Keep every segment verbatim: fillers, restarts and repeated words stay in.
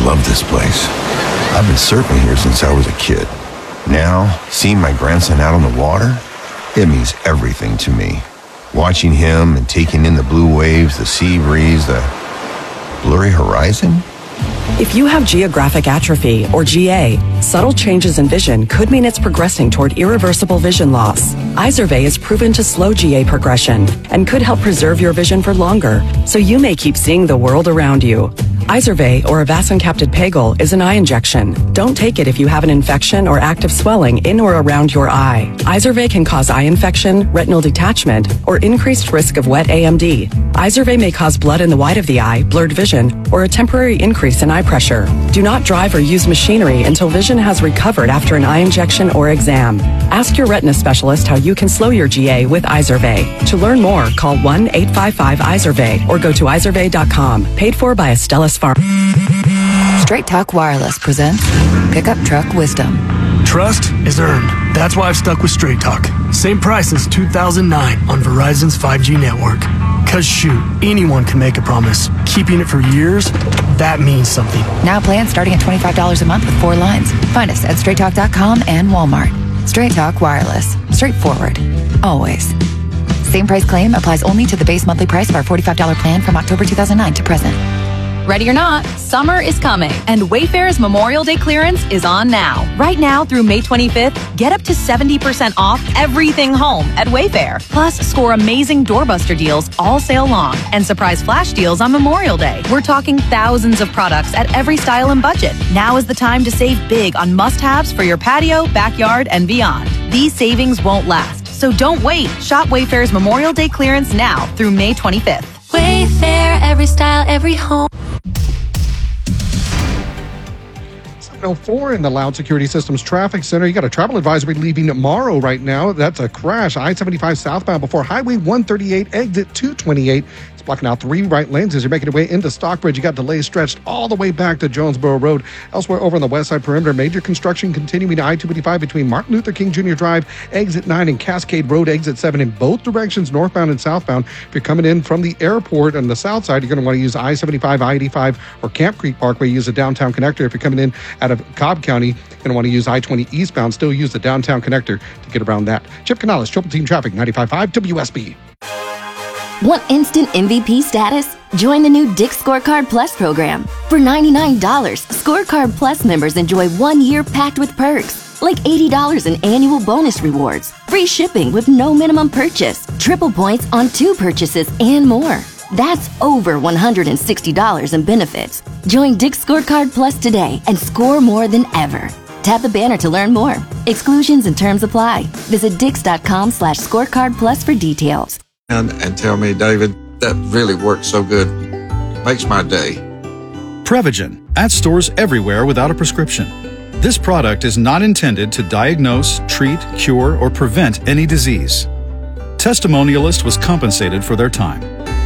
love this place. I've been surfing here since I was a kid. Now, seeing my grandson out on the water, it means everything to me. Watching him and taking in the blue waves, the sea breeze, the blurry horizon. If you have geographic atrophy, or G A, subtle changes in vision could mean it's progressing toward irreversible vision loss. Izervay is proven to slow G A progression and could help preserve your vision for longer, so you may keep seeing the world around you. Izervay, or avacincaptad pegol, is an eye injection. Don't take it if you have an infection or active swelling in or around your eye. Izervay can cause eye infection, retinal detachment, or increased risk of wet A M D. Izervay may cause blood in the white of the eye, blurred vision, or a temporary increase in eye pressure. Do not drive or use machinery until vision has recovered after an eye injection or exam. Ask your retina specialist how you can slow your G A with Izervay. To learn more, call one eight five five Izervay or go to izervay dot com. Paid for by Astellas Farm. Straight Talk Wireless presents Pickup Truck Wisdom. Trust is earned. That's why I've stuck with Straight Talk. Same price since two thousand nine on Verizon's five G network. Cause shoot, anyone can make a promise. Keeping it for years, that means something. Now plans starting at twenty-five dollars a month with four lines. Find us at straight talk dot com and Walmart. Straight Talk Wireless. Straightforward. Always. Same price claim applies only to the base monthly price of our forty-five dollars plan from October two thousand nine to present. Ready or not, summer is coming, and Wayfair's Memorial Day clearance is on now. Right now through May twenty-fifth, get up to seventy percent off everything home at Wayfair. Plus, score amazing doorbuster deals all sale long and surprise flash deals on Memorial Day. We're talking thousands of products at every style and budget. Now is the time to save big on must-haves for your patio, backyard, and beyond. These savings won't last, so don't wait. Shop Wayfair's Memorial Day clearance now through May twenty-fifth. Wayfair, every style, every home. seven oh four in the Loud Security Systems Traffic Center. You got a travel advisory leaving tomorrow right now. That's a crash. I seventy-five southbound before Highway one thirty-eight, exit two twenty-eight. It's blocking out three right lanes as you're making your way into Stockbridge. You got delays stretched all the way back to Jonesboro Road. Elsewhere over on the west side perimeter, major construction continuing to I two eighty-five between Martin Luther King Junior Drive, exit nine, and Cascade Road, exit seven in both directions, northbound and southbound. If you're coming in from the airport on the south side, you're going to want to use I seventy-five, I eighty-five, or Camp Creek Parkway. Use the downtown connector. If you're coming in out of Cobb County, you're going to want to use I twenty eastbound. Still use the downtown connector to get around that. Chip Canales, Triple Team Traffic, ninety-five point five W S B. Want instant M V P status? Join the new Dick's Scorecard Plus program. For ninety-nine dollars, Scorecard Plus members enjoy one year packed with perks, like eighty dollars in annual bonus rewards, free shipping with no minimum purchase, triple points on two purchases, and more. That's over one hundred sixty dollars in benefits. Join Dick's Scorecard Plus today and score more than ever. Tap the banner to learn more. Exclusions and terms apply. Visit dix.com slash scorecard plus for details. And, and tell me, David, that really works so good. Makes my day. Prevagen, at stores everywhere without a prescription. This product is not intended to diagnose, treat, cure, or prevent any disease. Testimonialist was compensated for their time.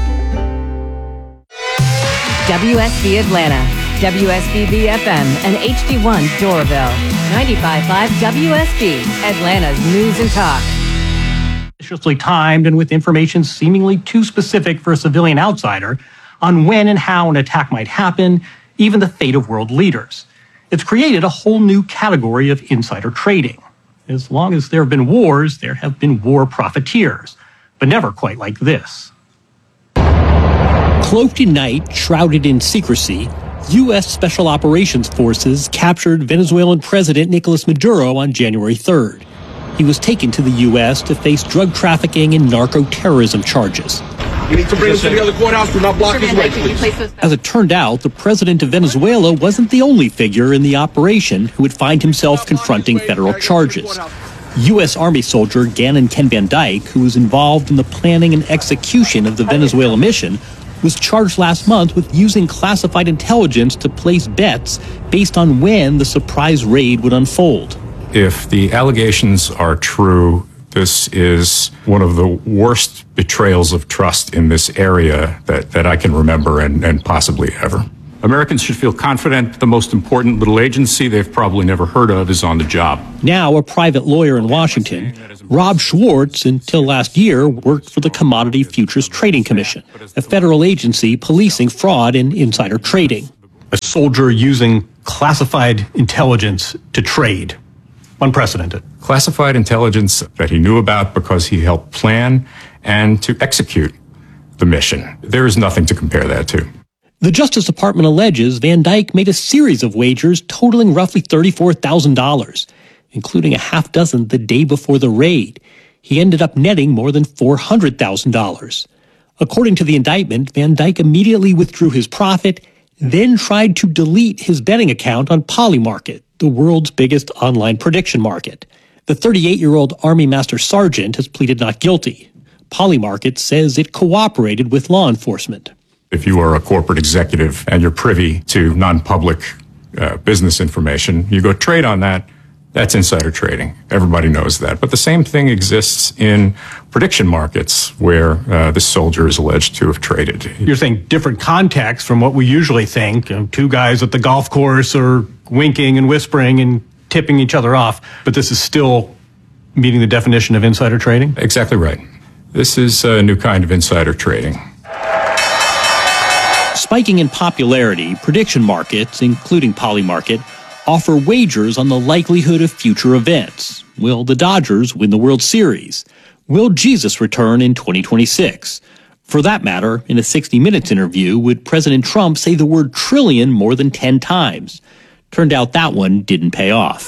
W S B Atlanta, W S B B F M, and H D one Doraville. ninety-five point five W S B, Atlanta's news and talk. Viciously timed and with information seemingly too specific for a civilian outsider on when and how an attack might happen, even the fate of world leaders. It's created a whole new category of insider trading. As long as there have been wars, there have been war profiteers, but never quite like this. Cloaked in night, shrouded in secrecy, U S Special Operations Forces captured Venezuelan President Nicolas Maduro on January third. He was taken to the U S to face drug trafficking and narco-terrorism charges. You need to bring him to the other courthouse. Do not block his way, please. As it turned out, the president of Venezuela wasn't the only figure in the operation who would find himself confronting federal charges. U S Army soldier Gannon Ken Van Dyke, who was involved in the planning and execution of the Venezuela mission, was charged last month with using classified intelligence to place bets based on when the surprise raid would unfold. If the allegations are true, this is one of the worst betrayals of trust in this area that, that I can remember and, and possibly ever. Americans should feel confident the most important little agency they've probably never heard of is on the job. Now a private lawyer in Washington, Rob Schwartz, until last year, worked for the Commodity Futures Trading Commission, a federal agency policing fraud and insider trading. A soldier using classified intelligence to trade. Unprecedented. Classified intelligence that he knew about because he helped plan and to execute the mission. There is nothing to compare that to. The Justice Department alleges Van Dyke made a series of wagers totaling roughly thirty-four thousand dollars, including a half dozen the day before the raid. He ended up netting more than four hundred thousand dollars. According to the indictment, Van Dyke immediately withdrew his profit, then tried to delete his betting account on Polymarket, the world's biggest online prediction market. The thirty-eight-year-old Army Master Sergeant has pleaded not guilty. Polymarket says it cooperated with law enforcement. If you are a corporate executive and you're privy to non-public uh, business information, you go trade on that, that's insider trading. Everybody knows that. But the same thing exists in prediction markets where uh, this soldier is alleged to have traded. You're saying different context from what we usually think. You know, two guys at the golf course are winking and whispering and tipping each other off. But this is still meeting the definition of insider trading? Exactly right. This is a new kind of insider trading. Spiking in popularity, prediction markets, including Polymarket, offer wagers on the likelihood of future events. Will the Dodgers win the World Series? Will Jesus return in twenty twenty-six? For that matter, in a sixty minutes interview, would President Trump say the word trillion more than ten times? Turned out that one didn't pay off.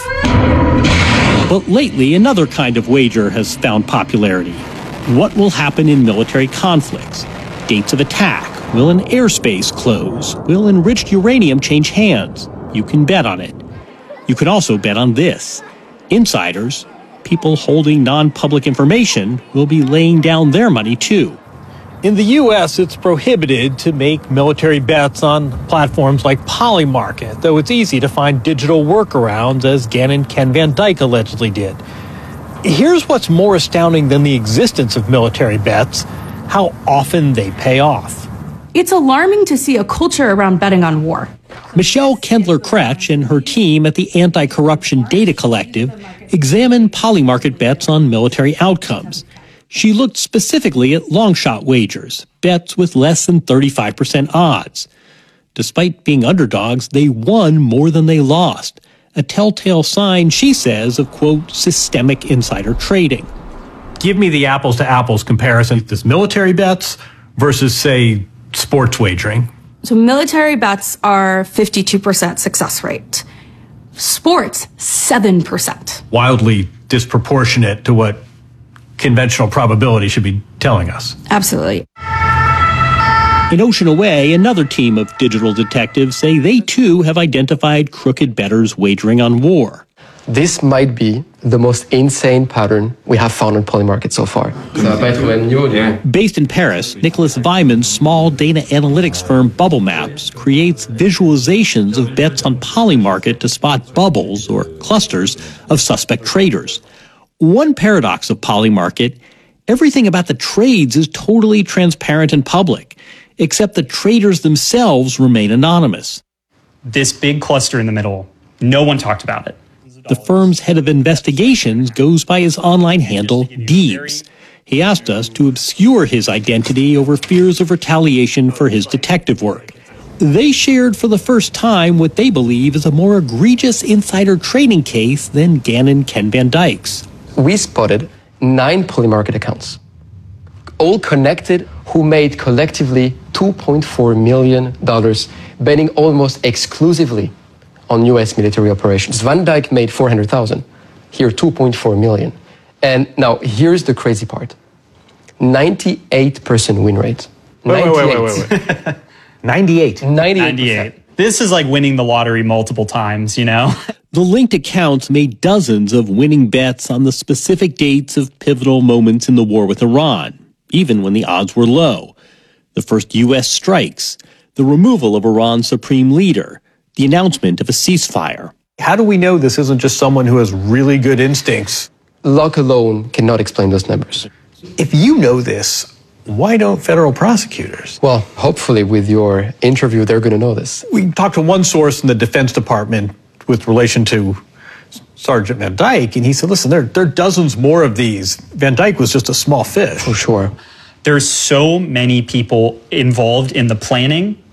But lately, another kind of wager has found popularity. What will happen in military conflicts? Dates of attack. Will an airspace close? Will enriched uranium change hands? You can bet on it. You can also bet on this. Insiders, people holding non-public information, will be laying down their money too. In the U S, it's prohibited to make military bets on platforms like Polymarket, though it's easy to find digital workarounds, as Gannon Ken Van Dyke allegedly did. Here's what's more astounding than the existence of military bets: how often they pay off. It's alarming to see a culture around betting on war. Michelle Kendler-Kretsch and her team at the Anti-Corruption Data Collective examined Polymarket bets on military outcomes. She looked specifically at long-shot wagers, bets with less than thirty-five percent odds. Despite being underdogs, they won more than they lost, a telltale sign, she says, of, quote, systemic insider trading. Give me the apples-to-apples comparison. This military bets versus, say, sports wagering. So military bets are fifty-two percent success rate. Sports, seven percent. Wildly disproportionate to what conventional probability should be telling us. Absolutely. In Ocean Away, another team of digital detectives say they too have identified crooked bettors wagering on war. This might be the most insane pattern we have found on Polymarket so far. Based in Paris, Nicholas Vyman's small data analytics firm Bubble Maps creates visualizations of bets on Polymarket to spot bubbles or clusters of suspect traders. One paradox of Polymarket: everything about the trades is totally transparent and public, except the traders themselves remain anonymous. This big cluster in the middle, no one talked about it. The firm's head of investigations goes by his online handle, Deebs. He asked us to obscure his identity over fears of retaliation for his detective work. They shared for the first time what they believe is a more egregious insider trading case than Gannon Ken Van Dyke's. We spotted nine Polymarket accounts, all connected, who made collectively two point four million dollars, betting almost exclusively on U S military operations. Van Dyke made four hundred thousand dollars, here two point four million dollars. And now here's the crazy part. ninety-eight percent win rate. Wait, wait, wait, wait, wait, wait. ninety-eight. ninety-eight. This is like winning the lottery multiple times, you know? The linked accounts made dozens of winning bets on the specific dates of pivotal moments in the war with Iran, even when the odds were low. The first U S strikes, the removal of Iran's supreme leader, the announcement of a ceasefire. How do we know this isn't just someone who has really good instincts? Luck alone cannot explain those numbers. If you know this, why don't federal prosecutors? Well, hopefully with your interview, they're going to know this. We talked to one source in the Defense Department with relation to Sergeant Van Dyke, and he said, listen, there, there are dozens more of these. Van Dyke was just a small fish. For sure. There's so many people involved in the planning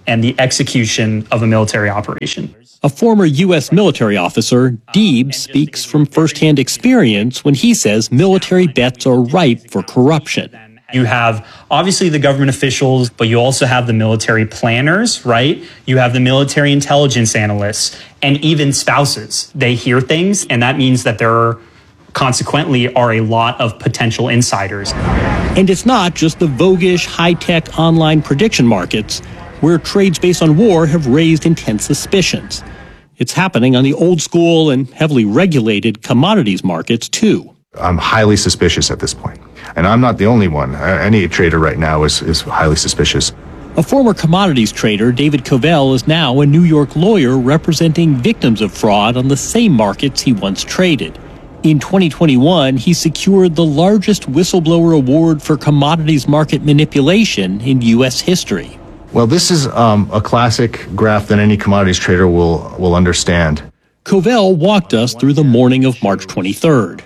and the execution of a military operation. A former U S military officer, Deeb speaks from firsthand experience when he says military bets are ripe for corruption. You have obviously the government officials, but you also have the military planners, right? You have the military intelligence analysts and even spouses. They hear things, and that means that there are consequently are a lot of potential insiders. And it's not just the voguish, high-tech online prediction markets where trades based on war have raised intense suspicions. It's happening on the old school and heavily regulated commodities markets, too. I'm highly suspicious at this point. And I'm not the only one. Any trader right now is, is highly suspicious. A former commodities trader, David Covell, is now a New York lawyer representing victims of fraud on the same markets he once traded. In twenty twenty-one, he secured the largest whistleblower award for commodities market manipulation in U S history. Well, this is um, a classic graph that any commodities trader will, will understand. Covell walked us through the morning of March twenty-third.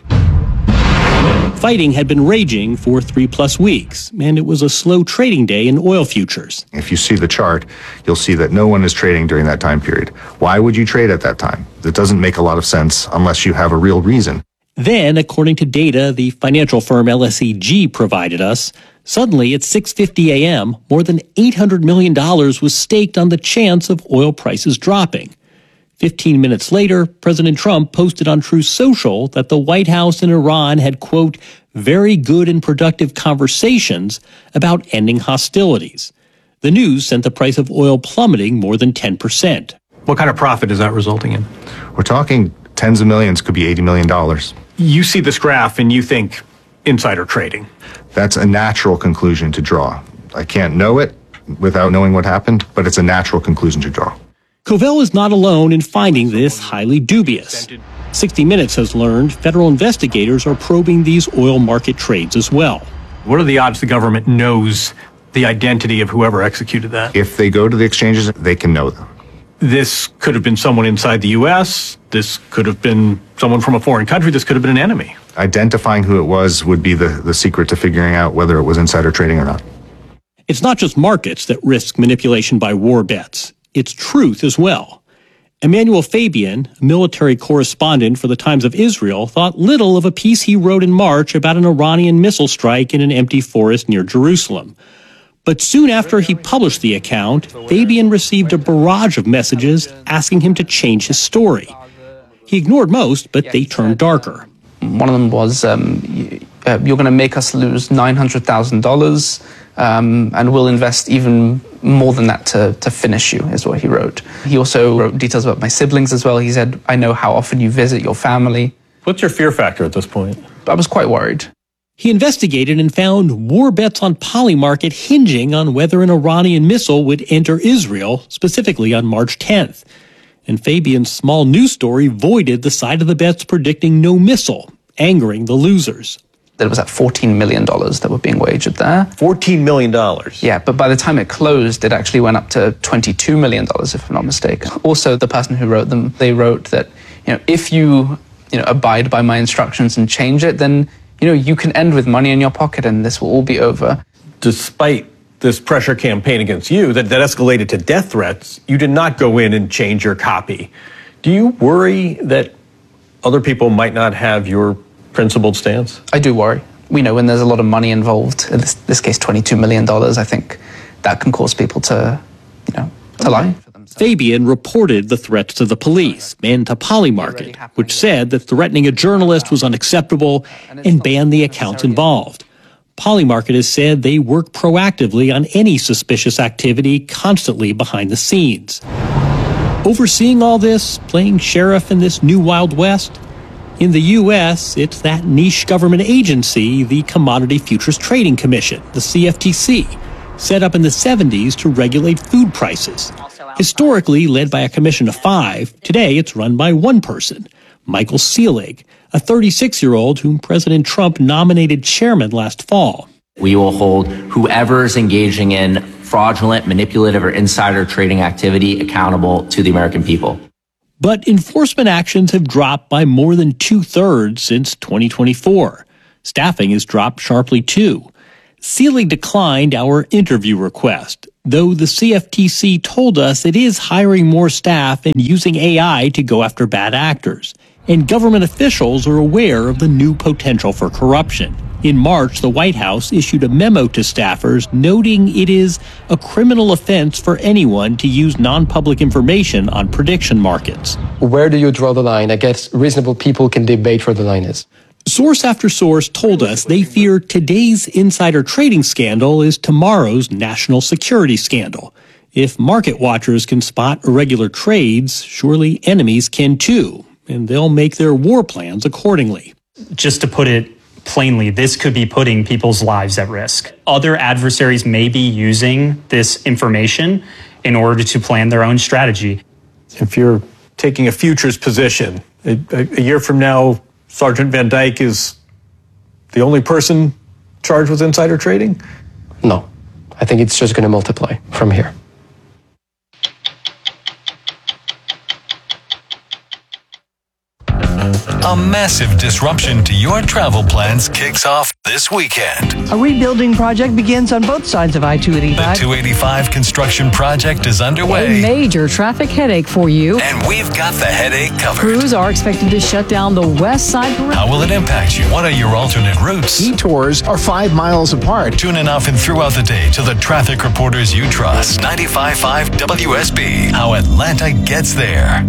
Fighting had been raging for three plus weeks, and it was a slow trading day in oil futures. If you see the chart, you'll see that no one is trading during that time period. Why would you trade at that time? It doesn't make a lot of sense unless you have a real reason. Then, according to data the financial firm L S E G provided us, suddenly at six fifty a.m., more than eight hundred million dollars was staked on the chance of oil prices dropping. Fifteen minutes later, President Trump posted on Truth Social that the White House and Iran had, quote, very good and productive conversations about ending hostilities. The news sent the price of oil plummeting more than ten percent. What kind of profit is that resulting in? We're talking tens of millions, could be eighty million dollars. You see this graph and you think insider trading. That's a natural conclusion to draw. I can't know it without knowing what happened, but it's a natural conclusion to draw. Covell is not alone in finding this highly dubious. sixty minutes has learned federal investigators are probing these oil market trades as well. What are the odds the government knows the identity of whoever executed that? If they go to the exchanges, they can know them. This could have been someone inside the U S. This could have been someone from a foreign country. This could have been an enemy. Identifying who it was would be the, the secret to figuring out whether it was insider trading or not. It's not just markets that risk manipulation by war bets. It's truth as well. Emmanuel Fabian, a military correspondent for the Times of Israel, thought little of a piece he wrote in March about an Iranian missile strike in an empty forest near Jerusalem. But soon after he published the account, Fabian received a barrage of messages asking him to change his story. He ignored most, but they turned darker. One of them was, um, uh, you're going to make us lose nine hundred thousand dollars, um, and we'll invest even more than that to, to finish you, is what he wrote. He also wrote details about my siblings as well. He said, I know how often you visit your family. What's your fear factor at this point? I was quite worried. He investigated and found war bets on Polymarket hinging on whether an Iranian missile would enter Israel, specifically on March tenth. And Fabian's small news story voided the side of the bets predicting no missile, angering the losers. There was at fourteen million dollars that were being wagered there. fourteen million dollars? Yeah, but by the time it closed, it actually went up to twenty-two million dollars, if I'm not mistaken. Also, the person who wrote them, they wrote that, you know, if you, you know, abide by my instructions and change it, then, you know, you can end with money in your pocket and this will all be over. Despite this pressure campaign against you that, that escalated to death threats, you did not go in and change your copy. Do you worry that other people might not have your principled stance? I do worry. We know when there's a lot of money involved, in this, this case twenty-two million dollars, I think that can cause people to, you know, to lie. Fabian reported the threats to the police and to Polymarket, which said that threatening a journalist was unacceptable and banned the accounts involved. Polymarket has said they work proactively on any suspicious activity constantly behind the scenes. Overseeing all this, playing sheriff in this new Wild West? In the U S, it's that niche government agency, the Commodity Futures Trading Commission, the C F T C, set up in the seventies to regulate food prices. Historically led by a commission of five, today it's run by one person, Michael Selig, a thirty-six-year-old whom President Trump nominated chairman last fall. We will hold whoever is engaging in fraudulent, manipulative, or insider trading activity accountable to the American people. But enforcement actions have dropped by more than two-thirds since twenty twenty-four. Staffing has dropped sharply, too. Sealy declined our interview request, though the C F T C told us it is hiring more staff and using A I to go after bad actors. And government officials are aware of the new potential for corruption. In March, the White House issued a memo to staffers noting it is a criminal offense for anyone to use non-public information on prediction markets. Where do you draw the line? I guess reasonable people can debate where the line is. Source after source told us they fear today's insider trading scandal is tomorrow's national security scandal. If market watchers can spot irregular trades, surely enemies can too, and they'll make their war plans accordingly. Just to put it plainly, this could be putting people's lives at risk. Other adversaries may be using this information in order to plan their own strategy. If you're taking a futures position, a, a year from now, Sergeant Van Dyke is the only person charged with insider trading? No. I think it's just going to multiply from here. A massive disruption to your travel plans kicks off this weekend. A rebuilding project begins on both sides of I two eighty-five. The two eighty-five construction project is underway. A major traffic headache for you. And we've got the headache covered. Crews are expected to shut down the west side perimeter. How will it impact you? What are your alternate routes? Detours are five miles apart. Tune in often throughout the day to the traffic reporters you trust. ninety-five point five W S B. How Atlanta gets there.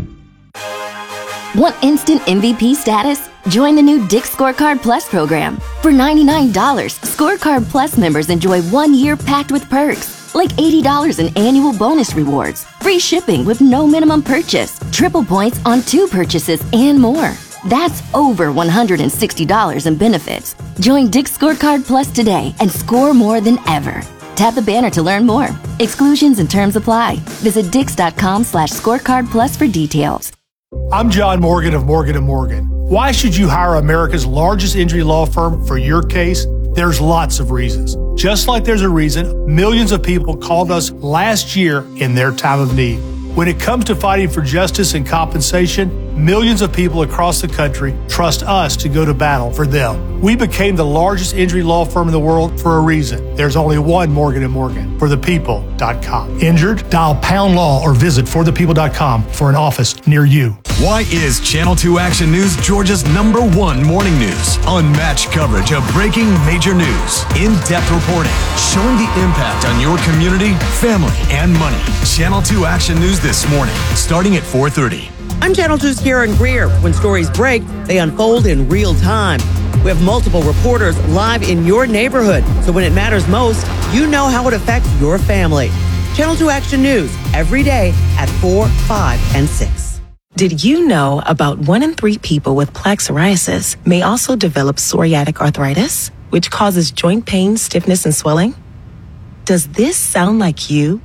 Want instant M V P status? Join the new Dick's Scorecard Plus program. For ninety-nine dollars, Scorecard Plus members enjoy one year packed with perks, like eighty dollars in annual bonus rewards, free shipping with no minimum purchase, triple points on two purchases, and more. That's over one hundred sixty dollars in benefits. Join Dick's Scorecard Plus today and score more than ever. Tap the banner to learn more. Exclusions and terms apply. Visit dix.com slash scorecard plus for details. I'm John Morgan of Morgan and Morgan. Why should you hire America's largest injury law firm for your case? There's lots of reasons. Just like there's a reason millions of people called us last year in their time of need. When it comes to fighting for justice and compensation, millions of people across the country trust us to go to battle for them. We became the largest injury law firm in the world for a reason. There's only one Morgan and Morgan, for the people dot com. Injured? Dial pound law or visit for the people dot com for an office near you. Why is Channel two Action News Georgia's number one morning news? Unmatched coverage of breaking major news, in-depth reporting, showing the impact on your community, family, and money. Channel two Action News this morning, starting at four thirty. I'm Channel two's Karen Greer. When stories break, they unfold in real time. We have multiple reporters live in your neighborhood, so when it matters most, you know how it affects your family. Channel two Action News, every day at four, five, and six. Did you know about one in three people with plaque psoriasis may also develop psoriatic arthritis, which causes joint pain, stiffness, and swelling? Does this sound like you?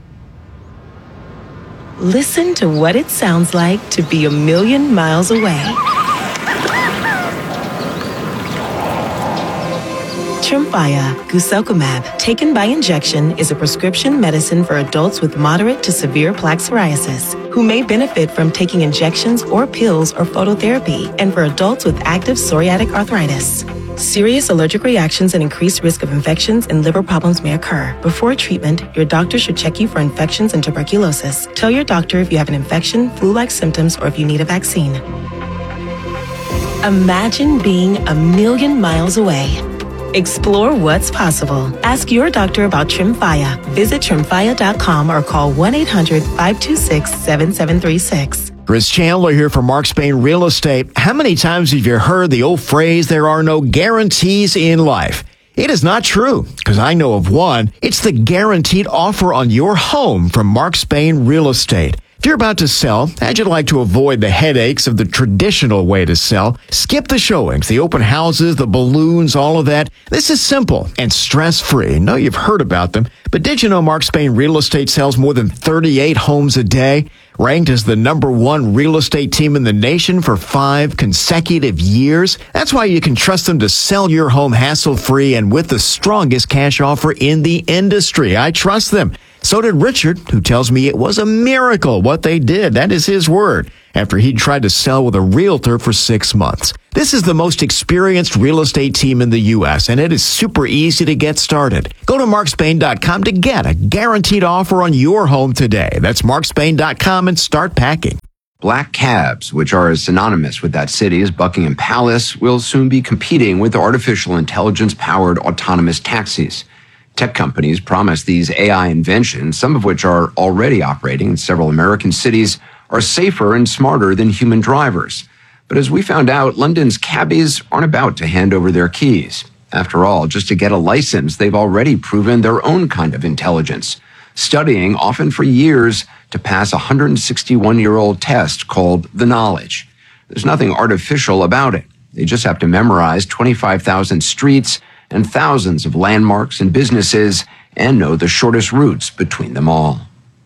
Listen to what it sounds like to be a million miles away. Tremfya guselkumab, taken by injection, is a prescription medicine for adults with moderate to severe plaque psoriasis who may benefit from taking injections or pills or phototherapy, and for adults with active psoriatic arthritis. Serious allergic reactions and increased risk of infections and liver problems may occur. Before treatment, your doctor should check you for infections and tuberculosis. Tell your doctor if you have an infection, flu-like symptoms, or if you need a vaccine. Imagine being a million miles away. Explore what's possible. Ask your doctor about Tremfya. Visit tremfya dot com or call one eight hundred, five two six, seven seven three six. Chris Chandler here for Mark Spain Real Estate. How many times have you heard the old phrase, there are no guarantees in life? It is not true, because I know of one. It's the guaranteed offer on your home from Mark Spain Real Estate. If you're about to sell, how'd you like to avoid the headaches of the traditional way to sell? Skip the showings, the open houses, the balloons, all of that. This is simple and stress-free. I know you've heard about them, but did you know Mark Spain Real Estate sells more than thirty-eight homes a day? Ranked as the number one real estate team in the nation for five consecutive years. That's why you can trust them to sell your home hassle-free and with the strongest cash offer in the industry. I trust them. So did Richard, who tells me it was a miracle what they did. That is his word. after he tried to sell with a realtor for six months. This is the most experienced real estate team in the U S, and it is super easy to get started. Go to mark spain dot com to get a guaranteed offer on your home today. That's mark spain dot com and start packing. Black cabs, which are as synonymous with that city as Buckingham Palace, will soon be competing with artificial intelligence-powered autonomous taxis. Tech companies promise these A I inventions, some of which are already operating in several American cities, are safer and smarter than human drivers. But as we found out, London's cabbies aren't about to hand over their keys. After all, just to get a license, they've already proven their own kind of intelligence, studying often for years to pass a one hundred sixty-one-year-old test called the Knowledge. There's nothing artificial about it. They just have to memorize twenty-five thousand streets and thousands of landmarks and businesses and know the shortest routes between them all.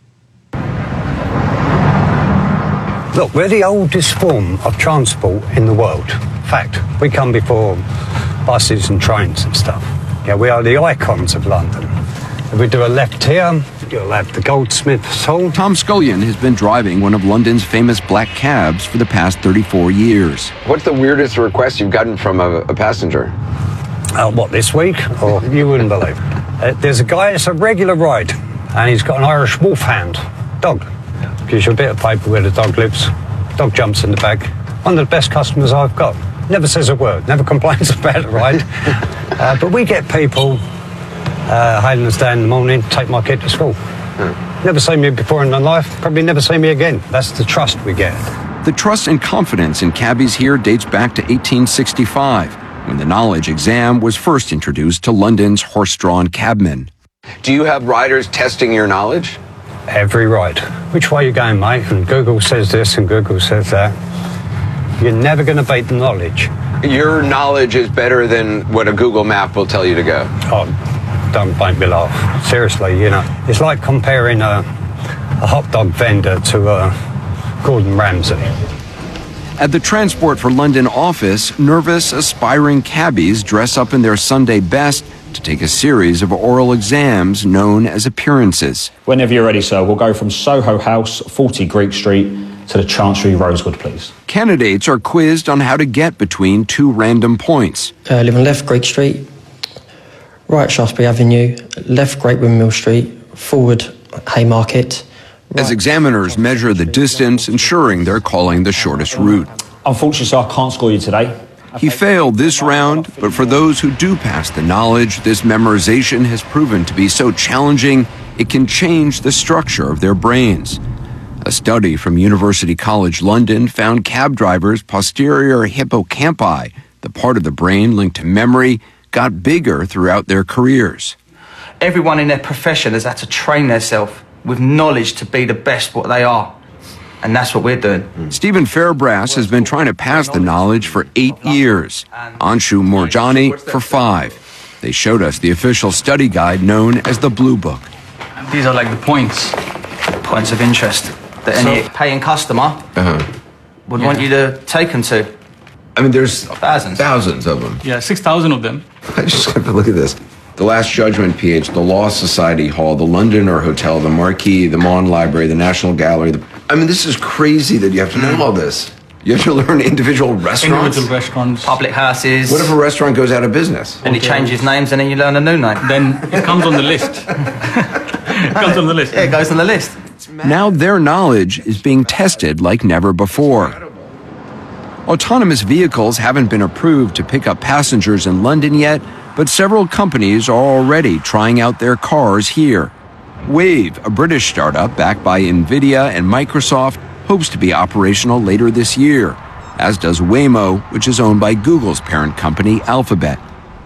Look, we're the oldest form of transport in the world. In fact, we come before buses and trains and stuff. Yeah, we are the icons of London. If we do a left here, you'll have the Goldsmiths Hall. Tom Scullion has been driving one of London's famous black cabs for the past thirty-four years. What's the weirdest request you've gotten from a, a passenger? Uh, what, this week? Or you wouldn't believe. Uh, there's a guy, it's a regular ride, and he's got an Irish Wolfhound dog. Gives you a bit of paper where the dog lives. Dog jumps in the bag. One of the best customers I've got. Never says a word, never complains about the ride. uh, but we get people uh, hailing us down in the morning, take my kid to school. Mm. Never seen me before in their life, probably never see me again. That's the trust we get. The trust and confidence in cabbies here dates back to eighteen sixty-five, when the knowledge exam was first introduced to London's horse-drawn cabmen. Do you have riders testing your knowledge? Every ride. Which way you going, mate? And Google says this and Google says that. You're never going to beat the knowledge. Your knowledge is better than what a Google map will tell you to go. Oh, don't make me laugh. Seriously, you know, it's like comparing a, a hot dog vendor to a Gordon Ramsay. At the Transport for London office, nervous, aspiring cabbies dress up in their Sunday best to take a series of oral exams known as appearances. Whenever you're ready, sir, we'll go from Soho House, forty Greek Street, to the Chancery Rosewood, please. Candidates are quizzed on how to get between two random points. Uh, live on left Greek Street, right Shaftesbury Avenue, left Great Windmill Street, forward Haymarket. As examiners measure the distance, ensuring they're calling the shortest route. Unfortunately, sir, I can't score you today. He failed this round, but for those who do pass the knowledge, this memorization has proven to be so challenging, it can change the structure of their brains. A study from University College London found cab drivers' posterior hippocampi, the part of the brain linked to memory, got bigger throughout their careers. Everyone in their profession has had to train themselves with knowledge to be the best what they are. And that's what we're doing. Stephen Fairbrass has been trying to pass the knowledge for eight years. Anshu Morjani for five. They showed us the official study guide known as the Blue Book. These are like the points, points of interest that any so, paying customer uh-huh. would yeah. want you to take them to. I mean, there's thousands, thousands of them. Yeah, six thousand of them. I just have to look at this. The Last Judgment P H, the Law Society Hall, the Londoner Hotel, the Marquis, the Mon Library, the National Gallery. The, I mean, this is crazy that you have to know all this. You have to learn individual restaurants. Individual restaurants. Public houses. What if a restaurant goes out of business? And okay. he changes names and then you learn a new name. Then it comes on the list. It comes on the list. Yeah, it goes on the list. Now their knowledge is being tested like never before. Autonomous vehicles haven't been approved to pick up passengers in London yet, but several companies are already trying out their cars here. Wave, a British startup backed by NVIDIA and Microsoft, hopes to be operational later this year, as does Waymo, which is owned by Google's parent company, Alphabet.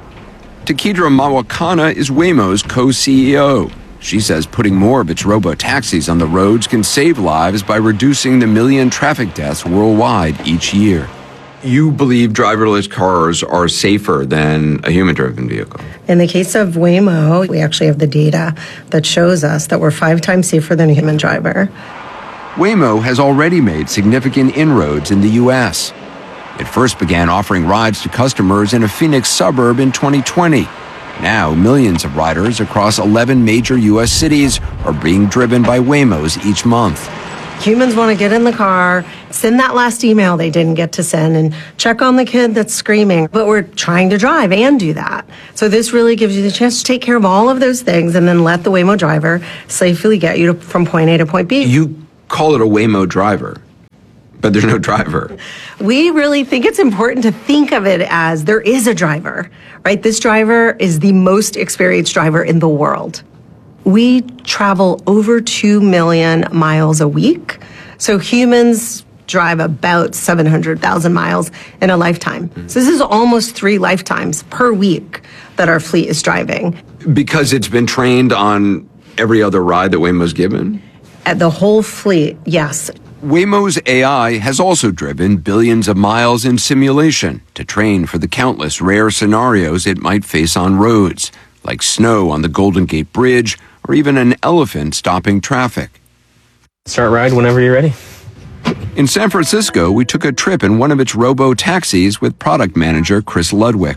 Takidra Mawakana is Waymo's co-C E O. She says putting more of its robo-taxis on the roads can save lives by reducing the million traffic deaths worldwide each year. You believe driverless cars are safer than a human-driven vehicle? In the case of Waymo, we actually have the data that shows us that we're five times safer than a human driver. Waymo has already made significant inroads in the U S. It first began offering rides to customers in a Phoenix suburb in twenty twenty. Now, millions of riders across eleven major U S cities are being driven by Waymos each month. Humans want to get in the car, send that last email they didn't get to send, and check on the kid that's screaming. But we're trying to drive and do that. So this really gives you the chance to take care of all of those things and then let the Waymo driver safely get you to, from point A to point B. You call it a Waymo driver, but there's no driver. We really think it's important to think of it as there is a driver, right? This driver is the most experienced driver in the world. We travel over two million miles a week. So humans drive about seven hundred thousand miles in a lifetime. Mm-hmm. So this is almost three lifetimes per week that our fleet is driving. Because it's been trained on every other ride that Waymo's given? At the whole fleet, yes. Waymo's A I has also driven billions of miles in simulation to train for the countless rare scenarios it might face on roads, like snow on the Golden Gate Bridge, or even an elephant stopping traffic. Start ride whenever you're ready. In San Francisco, we took a trip in one of its robo-taxis with product manager Chris Ludwig.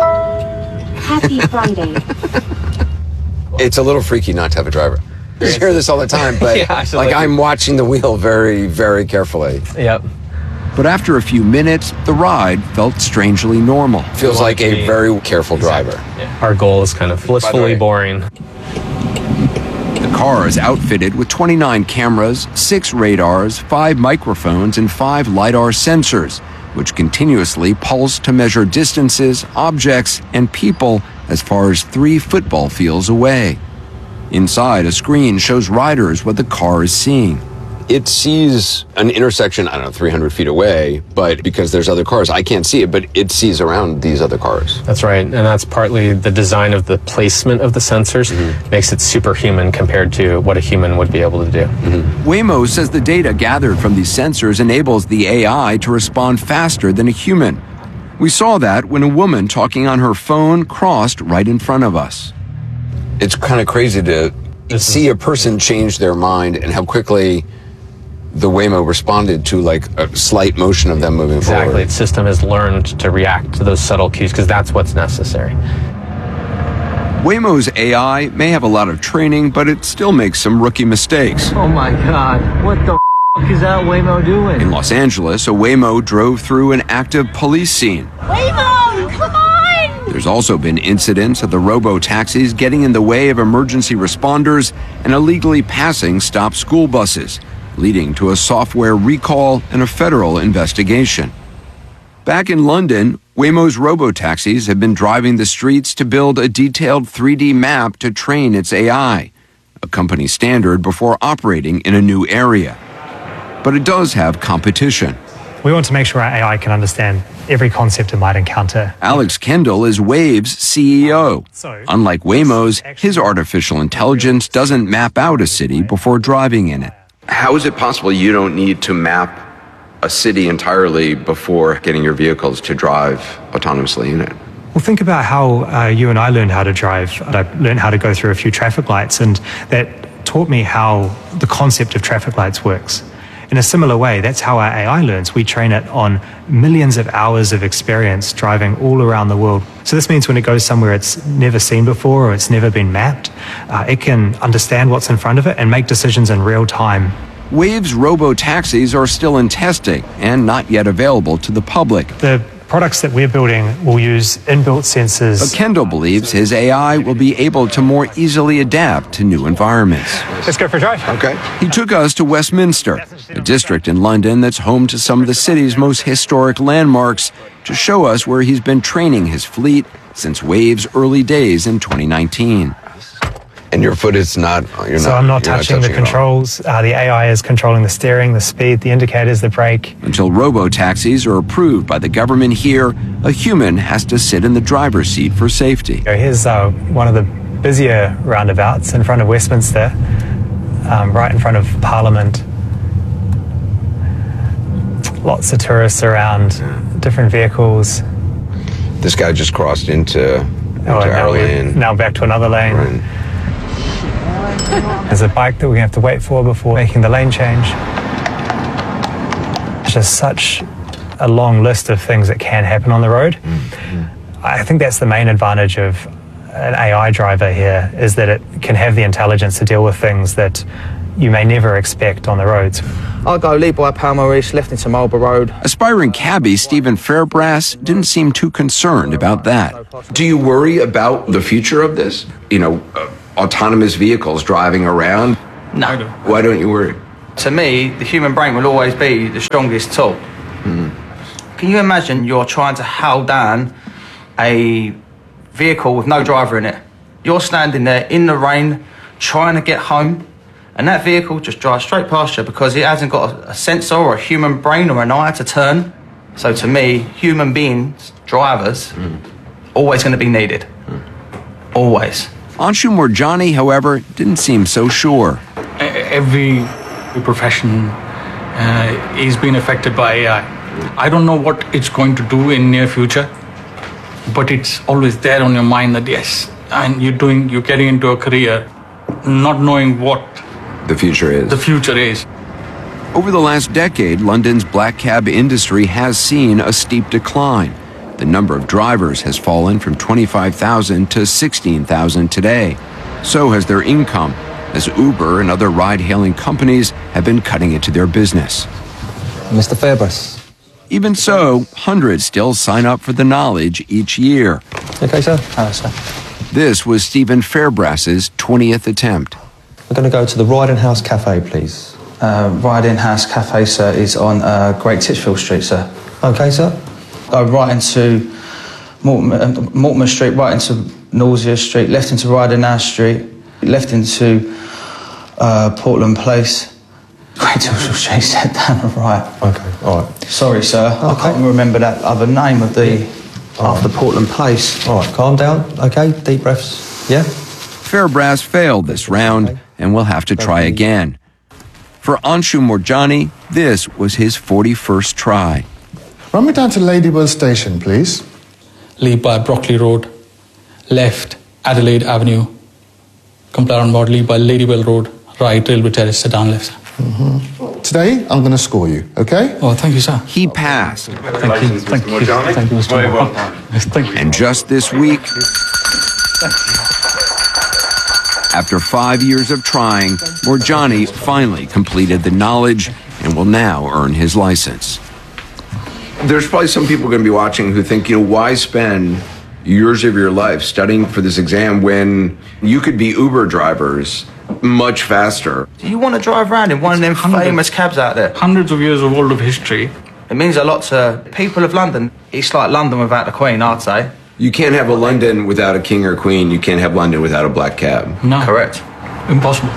Happy Friday. It's a little freaky not to have a driver. You hear this all the time, but yeah, like I'm watching the wheel very, very carefully. Yep. But after a few minutes, the ride felt strangely normal. Feels like a very careful driver. Yeah. Our goal is kind of blissfully boring. The car is outfitted with twenty-nine cameras, six radars, five microphones, and five LiDAR sensors, which continuously pulse to measure distances, objects, and people as far as three football fields away. Inside, a screen shows riders what the car is seeing. It sees an intersection, I don't know, three hundred feet away, but because there's other cars, I can't see it, but it sees around these other cars. That's right, and that's partly the design of the placement of the sensors mm-hmm. makes it superhuman compared to what a human would be able to do. Mm-hmm. Waymo says the data gathered from these sensors enables the A I to respond faster than a human. We saw that when a woman talking on her phone crossed right in front of us. It's kind of crazy to this see is, a person change their mind and how quickly the Waymo responded to like a slight motion of them moving exactly. forward. Exactly. Its system has learned to react to those subtle cues because that's what's necessary. Waymo's A I may have a lot of training, but it still makes some rookie mistakes. Oh my God, what the f*** is that Waymo doing? In Los Angeles, a Waymo drove through an active police scene. Waymo, come on! There's also been incidents of the robo-taxis getting in the way of emergency responders and illegally passing stop school buses, leading to a software recall and a federal investigation. Back in London, Waymo's robo-taxis have been driving the streets to build a detailed three D map to train its A I, a company standard before operating in a new area. But it does have competition. We want to make sure our A I can understand every concept it might encounter. Alex Kendall is Wave's C E O. Unlike Waymo's, his artificial intelligence doesn't map out a city before driving in it. How is it possible you don't need to map a city entirely before getting your vehicles to drive autonomously in it? Well, think about how uh, you and I learned how to drive. I learned how to go through a few traffic lights, and that taught me how the concept of traffic lights works. In a similar way, that's how our A I learns. We train it on millions of hours of experience driving all around the world. So this means when it goes somewhere it's never seen before or it's never been mapped, uh, it can understand what's in front of it and make decisions in real time. Wave's robo-taxis are still in testing and not yet available to the public. The products that we're building will use inbuilt sensors. But Kendall believes his A I will be able to more easily adapt to new environments. Let's go for a drive. Okay. He took us to Westminster, a district in London that's home to some of the city's most historic landmarks, to show us where he's been training his fleet since Wave's early days in twenty nineteen. And your foot is not, you're so not, I'm not you're touching, not touching the controls. Uh, the A I is controlling the steering, the speed, the indicators, the brake. Until robo-taxis are approved by the government here, a human has to sit in the driver's seat for safety. Here's uh, one of the busier roundabouts in front of Westminster, um, right in front of Parliament. Lots of tourists around, different vehicles. This guy just crossed into, into oh, our now lane. Now back to another lane. Right. There's a bike that we have to wait for before making the lane change. It's just such a long list of things that can happen on the road. Mm-hmm. I think that's the main advantage of an A I driver here, is that it can have the intelligence to deal with things that you may never expect on the roads. I'll go lead by Palmer East, left into Marlborough Road. Aspiring cabbie Stephen Fairbrass didn't seem too concerned about that. Do you worry about the future of this? You know, uh, autonomous vehicles driving around? No. Why don't you worry? To me, the human brain will always be the strongest tool. Mm. Can you imagine you're trying to haul down a vehicle with no driver in it? You're standing there in the rain trying to get home, and that vehicle just drives straight past you because it hasn't got a, a sensor or a human brain or an eye to turn. So to me, human beings, drivers, mm. always going to be needed. Mm. Always. Anshu Moorjani, however, didn't seem so sure. Every profession uh, is being affected by A I. I don't know what it's going to do in near future, but it's always there on your mind that yes, and you're doing, you're getting into a career not knowing what the future is. The future is. Over the last decade, London's black cab industry has seen a steep decline. The number of drivers has fallen from twenty-five thousand to sixteen thousand today. So has their income, as Uber and other ride-hailing companies have been cutting into their business. Mister Fairbrass. Even so, hundreds still sign up for the knowledge each year. Okay, sir. Hello, sir. This was Stephen Fairbrass's twentieth attempt. We're going to go to the Riding House Cafe, please. Uh, Riding House Cafe, sir, is on uh, Great Titchfield Street, sir. Okay, sir. Go right into Mortimer, uh, Mortimer Street, right into Nausea Street, left into Riding House Street, left into uh, Portland Place. Great Titchfield Street, set down the right. Okay, all right. Sorry, sir. Okay. I can't remember that other name of the after right. Portland Place. All right, calm down. Okay, deep breaths. Yeah. Fairbrass failed this round and will have to try again. For Anshu Moorjani, this was his forty-first try. Run me down to Ladywell Station, please. Leave by Brockley Road, left Adelaide Avenue, come down about leave by Ladywell Road, right Railway Terrace, sit down left. Mm-hmm. Today, I'm going to score you, okay? Oh, thank you, sir. He passed. Thank you, thank you, thank you, Mister Very well done. Thank you. And just this week, after five years of trying, Moorjani finally completed the knowledge and will now earn his license. There's probably some people going to be watching who think, you know, why spend years of your life studying for this exam when you could be Uber drivers much faster? Do you want to drive around in one of them famous cabs out there? Hundreds of years of old of history. It means a lot to people of London. It's like London without the Queen, I'd say. You can't have a London without a king or queen. You can't have London without a black cab. No. Correct. Impossible.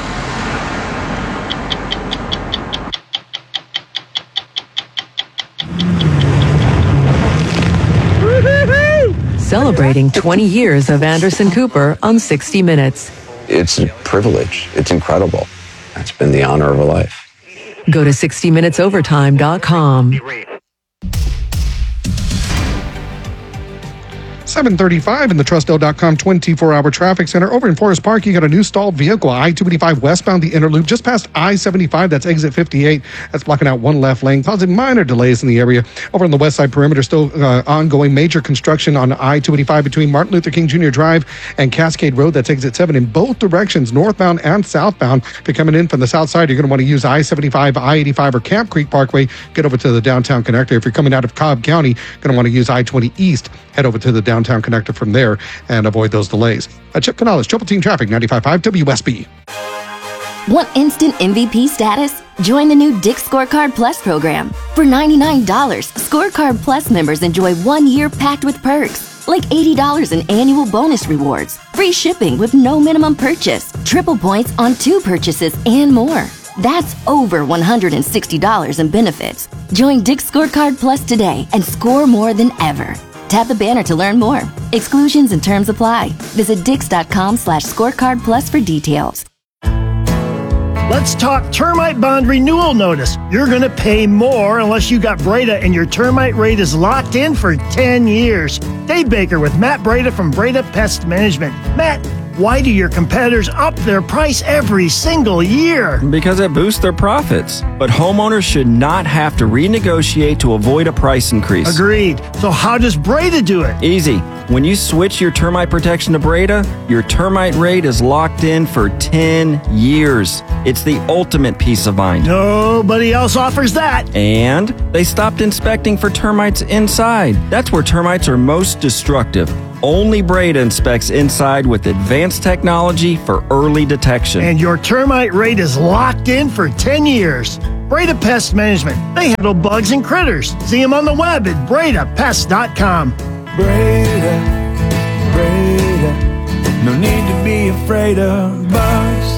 Celebrating twenty years of Anderson Cooper on sixty minutes. It's a privilege. It's incredible. It's been the honor of a life. Go to sixty minutes overtime dot com. seven thirty-five in the Trustdale dot com twenty-four hour traffic center. Over in Forest Park, you got a new stalled vehicle, I two eighty-five westbound the inner loop, just past I seventy-five. That's exit fifty-eight. That's blocking out one left lane, causing minor delays in the area. Over on the west side perimeter, still uh, ongoing major construction on I two eighty-five between Martin Luther King Junior Drive and Cascade Road. That's exit seven in both directions, northbound and southbound. If you're coming in from the south side, you're going to want to use I seventy-five, I eighty-five, or Camp Creek Parkway. Get over to the downtown connector. If you're coming out of Cobb County, you're going to want to use I twenty East. Head over to the downtown connector from there and avoid those delays. Uh, Chip Canales, Triple Team Traffic, ninety-five point five W S B. Want instant M V P status? Join the new Dick's Scorecard Plus program. For ninety-nine dollars, Scorecard Plus members enjoy one year packed with perks, like eighty dollars in annual bonus rewards, free shipping with no minimum purchase, triple points on two purchases, and more. That's over one hundred sixty dollars in benefits. Join Dick's Scorecard Plus today and score more than ever. Tap the banner to learn more. Exclusions and terms apply. Visit dix.com slash scorecard plus for details. Let's talk termite bond renewal notice. You're going to pay more unless you got Breda and your termite rate is locked in for ten years. Dave Baker with Matt Breda from Breda Pest Management. Matt, Why do your competitors up their price every single year? Because it boosts their profits. But homeowners should not have to renegotiate to avoid a price increase. Agreed. So how does Breda do it? Easy. When you switch your termite protection to Breda, your termite rate is locked in for ten years. It's the ultimate peace of mind. Nobody else offers that. And they stopped inspecting for termites inside. That's where termites are most destructive. Only Breda inspects inside with advanced technology for early detection. And your termite rate is locked in for ten years. Breda Pest Management. They handle bugs and critters. See them on the web at breda pest dot com. Breda, Breda, no need to be afraid of bugs.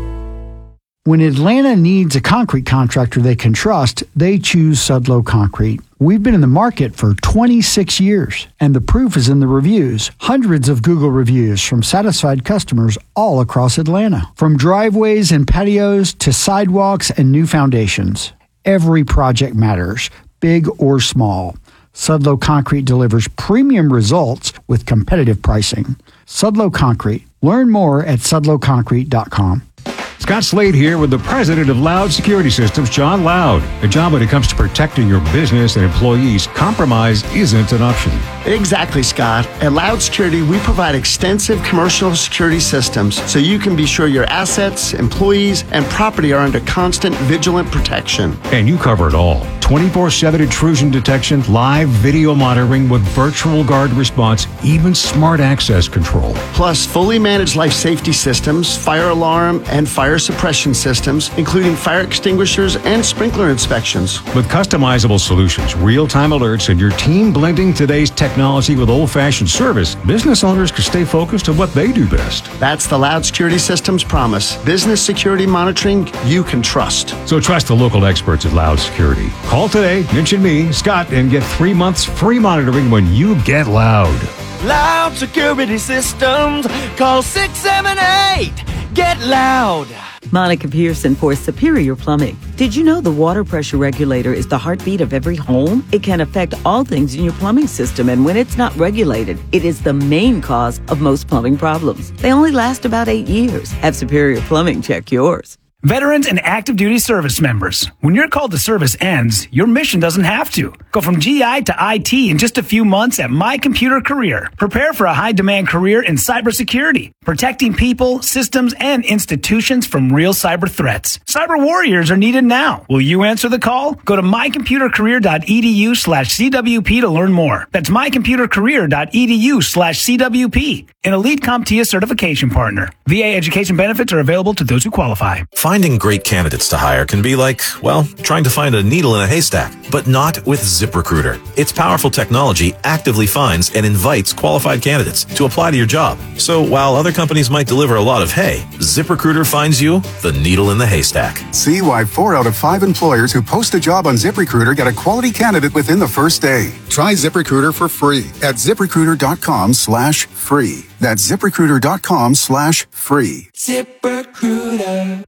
When Atlanta needs a concrete contractor they can trust, they choose Sudlow Concrete. We've been in the market for twenty-six years, and the proof is in the reviews. Hundreds of Google reviews from satisfied customers all across Atlanta. From driveways and patios to sidewalks and new foundations. Every project matters, big or small. Sudlow Concrete delivers premium results with competitive pricing. Sudlow Concrete. Learn more at sudlow concrete dot com. Scott Slade here with the president of Loud Security Systems, John Loud. A job when it comes to protecting your business and employees, compromise isn't an option. Exactly, Scott. At Loud Security, we provide extensive commercial security systems so you can be sure your assets, employees, and property are under constant vigilant protection. And you cover it all. twenty-four seven intrusion detection, live video monitoring with virtual guard response, even smart access control. Plus, fully managed life safety systems, fire alarm, and fire suppression systems, including fire extinguishers and sprinkler inspections. With customizable solutions, real-time alerts, and your team blending today's technology with old-fashioned service, business owners can stay focused on what they do best. That's the Loud Security Systems promise. Business security monitoring you can trust. So trust the local experts at Loud Security. Call today, mention me, Scott, and get three months free monitoring when you get Loud. Loud Security Systems. Call six seven eight. Get Loud. Monica Pearson for Superior Plumbing. Did you know the water pressure regulator is the heartbeat of every home? It can affect all things in your plumbing system, and when it's not regulated, it is the main cause of most plumbing problems. They only last about eight years. Have Superior Plumbing check yours. Veterans and active duty service members. When your call to service ends, your mission doesn't have to. Go from G I to I T in just a few months at My Computer Career. Prepare for a high-demand career in cybersecurity, protecting people, systems, and institutions from real cyber threats. Cyber warriors are needed now. Will you answer the call? Go to my computer career dot e d u slash c w p to learn more. That's my computer career dot e d u slash c w p. An elite CompTIA certification partner. V A education benefits are available to those who qualify. Finding great candidates to hire can be like, well, trying to find a needle in a haystack, but not with ZipRecruiter. Its powerful technology actively finds and invites qualified candidates to apply to your job. So while other companies might deliver a lot of hay, ZipRecruiter finds you the needle in the haystack. See why four out of five employers who post a job on ZipRecruiter get a quality candidate within the first day. Try ZipRecruiter for free at ZipRecruiter dot com slash free. That's ZipRecruiter dot com slash free. ZipRecruiter.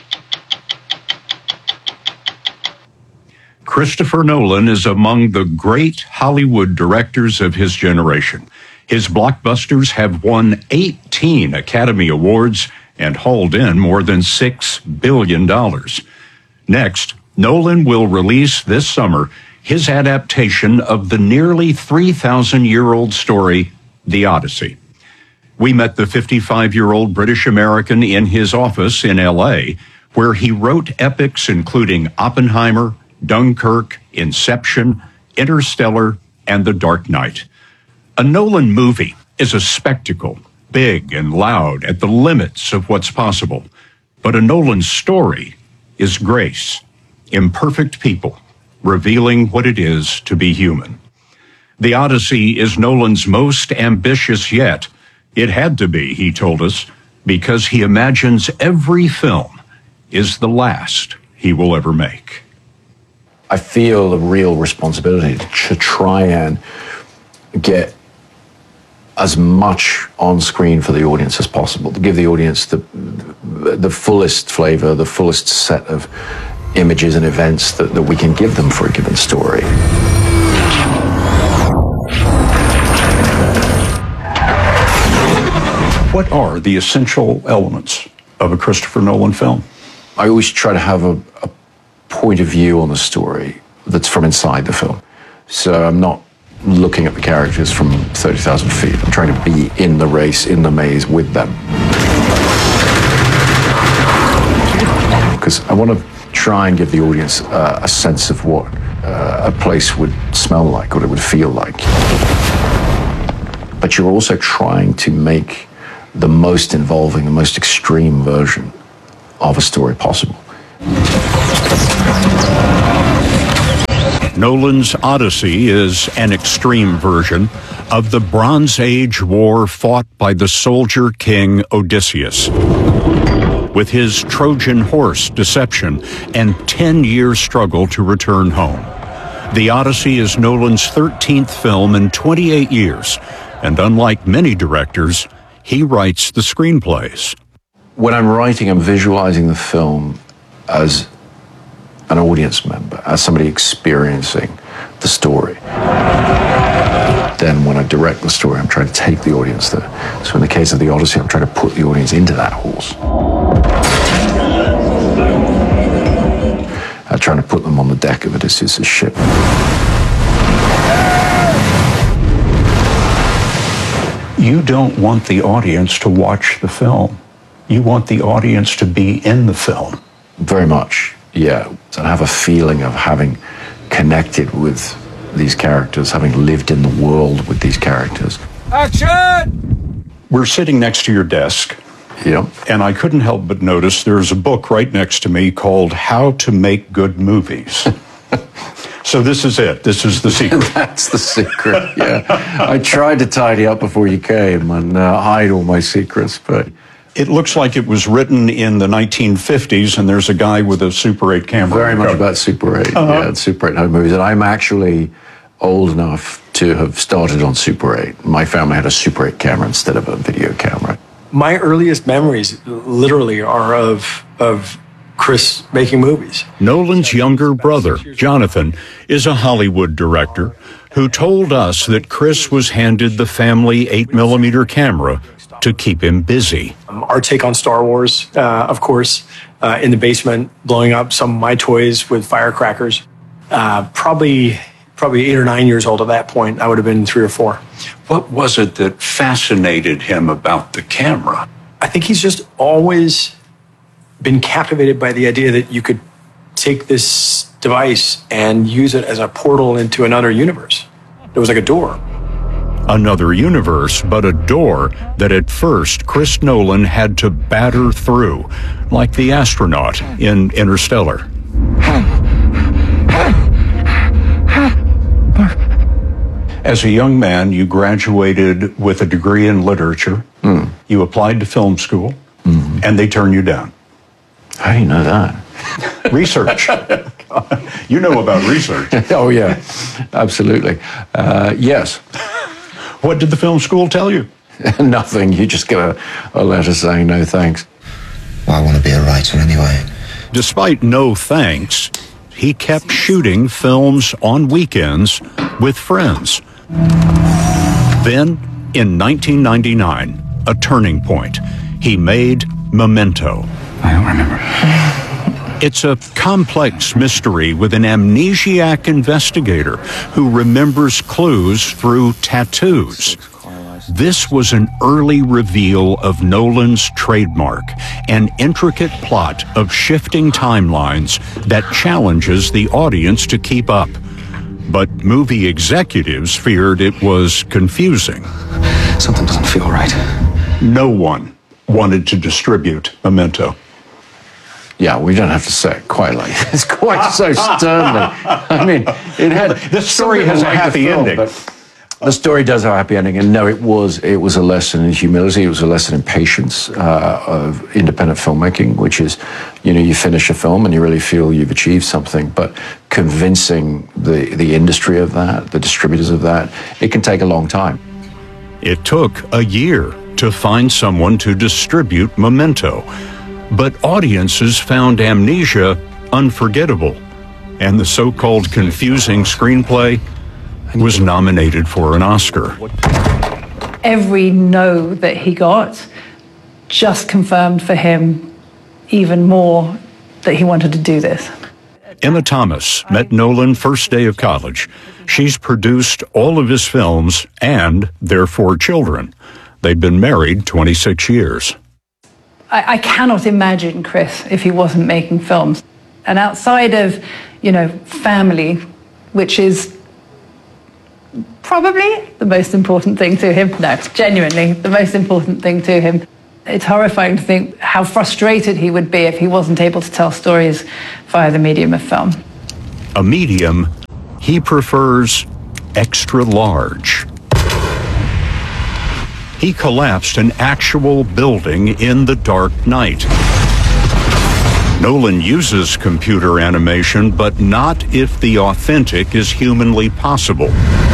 Christopher Nolan is among the great Hollywood directors of his generation. His blockbusters have won eighteen Academy Awards and hauled in more than six billion dollars. Next, Nolan will release this summer his adaptation of the nearly three thousand year old story, The Odyssey. We met the fifty-five-year-old British American in his office in L A, where he wrote epics including Oppenheimer, Dunkirk, Inception, Interstellar, and The Dark Knight. A Nolan movie is a spectacle, big and loud at the limits of what's possible. But a Nolan story is grace, imperfect people, revealing what it is to be human. The Odyssey is Nolan's most ambitious yet. It had to be, he told us, because he imagines every film is the last he will ever make. I feel a real responsibility to try and get as much on screen for the audience as possible, to give the audience the the fullest flavor, the fullest set of images and events that, that we can give them for a given story. What are the essential elements of a Christopher Nolan film? I always try to have a, a point of view on the story that's from inside the film. So I'm not looking at the characters from thirty thousand feet. I'm trying to be in the race, in the maze with them. Because I want to try and give the audience uh, a sense of what uh, a place would smell like, what it would feel like. But you're also trying to make the most involving, the most extreme version of a story possible. Nolan's Odyssey is an extreme version of the Bronze Age war fought by the soldier king Odysseus. With his Trojan horse deception and ten-year struggle to return home. The Odyssey is Nolan's thirteenth film in twenty-eight years, and unlike many directors, he writes the screenplays. When I'm writing, I'm visualizing the film as an audience member, as somebody experiencing the story. Then when I direct the story, I'm trying to take the audience there. So in the case of the Odyssey, I'm trying to put the audience into that horse. I'm trying to put them on the deck of Odysseus' ship. You don't want the audience to watch the film. You want the audience to be in the film. Very much, yeah. And have a feeling of having connected with these characters, having lived in the world with these characters. Action! We're sitting next to your desk. Yeah. And I couldn't help but notice there's a book right next to me called How to Make Good Movies. So this is it. This is the secret. That's the secret, yeah. I tried to tidy up before you came and uh, hide all my secrets, but... It looks like it was written in the nineteen fifties, and there's a guy with a Super eight camera. Very much about Super eight, uh-huh. yeah, Super eight home movies. And I'm actually old enough to have started on Super eight. My family had a Super eight camera instead of a video camera. My earliest memories literally are of of Chris making movies. Nolan's younger brother, Jonathan, is a Hollywood director who told us that Chris was handed the family eight millimeter camera to keep him busy. Um, our take on Star Wars, uh, of course, uh, in the basement, blowing up some of my toys with firecrackers. Uh, probably, probably eight or nine years old at that point. I would have been three or four. What was it that fascinated him about the camera? I think he's just always been captivated by the idea that you could take this device and use it as a portal into another universe. It was like a door. Another universe, but a door that at first Chris Nolan had to batter through, like the astronaut in Interstellar. As a young man, you graduated with a degree in literature. Mm. You applied to film school, mm-hmm. and they turned you down. How do you know that? Research. You know about research. Oh, yeah, absolutely. Uh, yes. What did the film school tell you? Nothing. You just get a, a letter saying no thanks. Well, I want to be a writer anyway. Despite no thanks, he kept shooting films on weekends with friends. Then, in nineteen ninety-nine, a turning point. He made Memento. I don't remember. It's a complex mystery with an amnesiac investigator who remembers clues through tattoos. This was an early reveal of Nolan's trademark, an intricate plot of shifting timelines that challenges the audience to keep up. But movie executives feared it was confusing. Something doesn't feel right. No one wanted to distribute Memento. Yeah, we don't have to say it quite like it's quite so sternly. I mean, it had this story has a happy ending. But the story does have a happy ending, and no, it was it was a lesson in humility. It was a lesson in patience uh, of independent filmmaking, which is, you know, you finish a film and you really feel you've achieved something, but convincing the the industry of that, the distributors of that, it can take a long time. It took a year to find someone to distribute Memento. But audiences found Amnesia unforgettable, and the so-called confusing screenplay was nominated for an Oscar. Every no that he got just confirmed for him even more that he wanted to do this. Emma Thomas met Nolan first day of college. She's produced all of his films and their four children. They've been married twenty-six years. I, I cannot imagine Chris if he wasn't making films. And outside of, you know, family, which is probably the most important thing to him. No, genuinely, the most important thing to him. It's horrifying to think how frustrated he would be if he wasn't able to tell stories via the medium of film. A medium he prefers extra large. He collapsed an actual building in the Dark Knight. Nolan uses computer animation, but not if the authentic is humanly possible.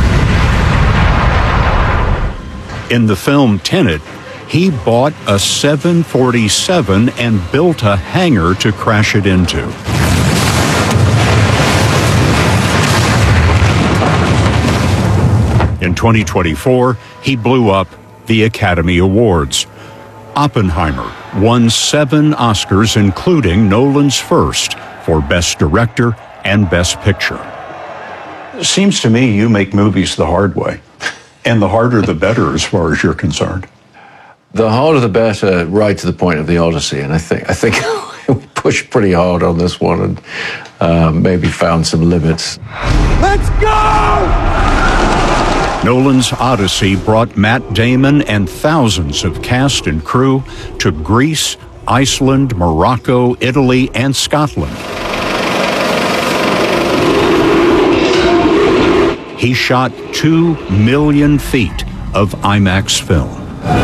In the film Tenet, he bought a seven forty-seven and built a hangar to crash it into. In twenty twenty-four, he blew up the Academy Awards. Oppenheimer won seven Oscars, including Nolan's first for Best Director and Best Picture. It seems to me you make movies the hard way, and the harder the better as far as you're concerned. The harder the better, right to the point of the Odyssey, and I think I think we pushed pretty hard on this one and uh, maybe found some limits. Let's go! Nolan's Odyssey brought Matt Damon and thousands of cast and crew to Greece, Iceland, Morocco, Italy, and Scotland. He shot two million feet of IMAX film.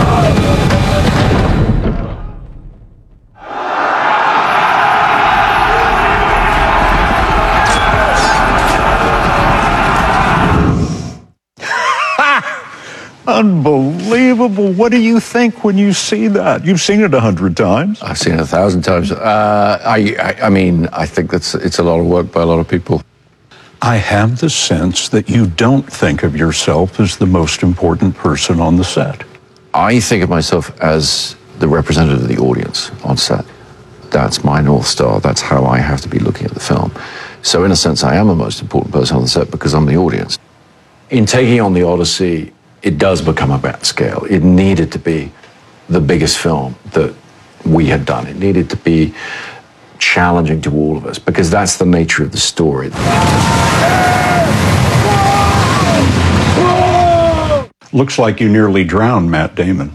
Unbelievable. What do you think when you see that? You've seen it a hundred times. I've seen it a thousand times. Uh, I, I, I mean, I think that's it's a lot of work by a lot of people. I have the sense that you don't think of yourself as the most important person on the set. I think of myself as the representative of the audience on set. That's my North Star. That's how I have to be looking at the film. So in a sense, I am the most important person on the set because I'm the audience. In taking on the Odyssey, it does become about scale. It needed to be the biggest film that we had done. It needed to be challenging to all of us because that's the nature of the story. Looks like you nearly drowned Matt Damon.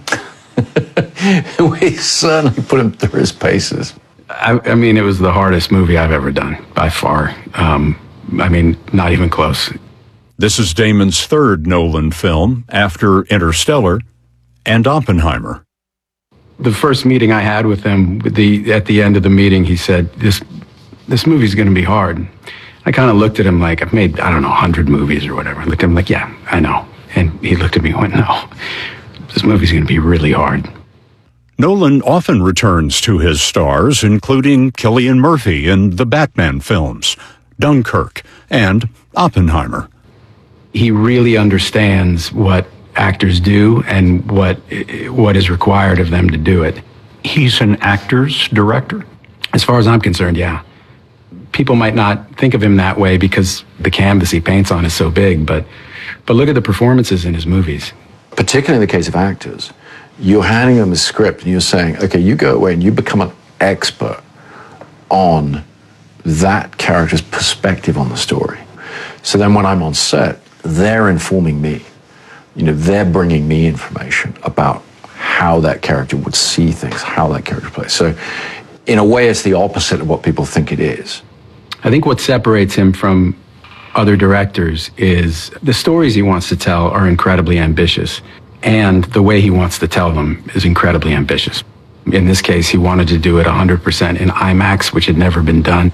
We certainly put him through his paces. I, I mean, it was the hardest movie I've ever done, by far. Um, I mean, not even close. This is Damon's third Nolan film after Interstellar and Oppenheimer. The first meeting I had with him, the at the end of the meeting, he said, this this movie's going to be hard. I kind of looked at him like, I've made, I don't know, one hundred movies or whatever. I looked at him like, yeah, I know. And he looked at me and went, no, this movie's going to be really hard. Nolan often returns to his stars, including Cillian Murphy in the Batman films, Dunkirk, and Oppenheimer. He really understands what actors do and what what is required of them to do it. He's an actor's director? As far as I'm concerned, yeah. People might not think of him that way because the canvas he paints on is so big, but but look at the performances in his movies. Particularly in the case of actors, you're handing them a script and you're saying, okay, you go away and you become an expert on that character's perspective on the story. So then when I'm on set, they're informing me. You know, they're bringing me information about how that character would see things, how that character plays. So in a way, it's the opposite of what people think it is. I think what separates him from other directors is the stories he wants to tell are incredibly ambitious, and the way he wants to tell them is incredibly ambitious. In this case, he wanted to do it one hundred percent in IMAX, which had never been done.